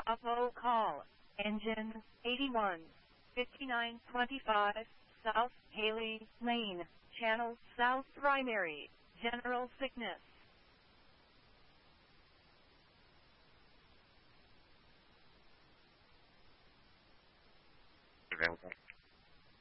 Bravo call. Engine 81. 5925 South Haley Lane. Channel South Primary. General sickness.